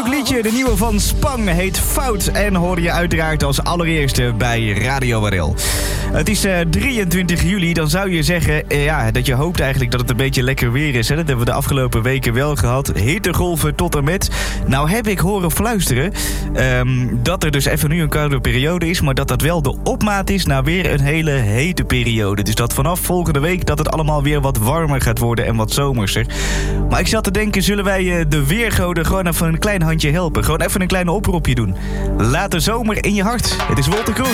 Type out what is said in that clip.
liedje, de nieuwe van Spang, heet Fout. En hoorde je uiteraard als allereerste bij Radio Warel. Het is 23 juli, dan zou je zeggen dat je hoopt eigenlijk dat het een beetje lekker weer is. Hè? Dat hebben we de afgelopen weken wel gehad. Hittegolven tot en met. Nou heb ik horen fluisteren dat er dus even nu een koude periode is, maar dat wel de opmaat is naar weer een hele hete periode. Dus dat vanaf volgende week dat het allemaal weer wat warmer gaat worden en wat zomerser. Maar ik zat te denken, zullen wij de weergoden gewoon even een klein handje helpen? Gewoon even een kleine oproepje doen. Laat de zomer in je hart. Het is Wolter Kroes.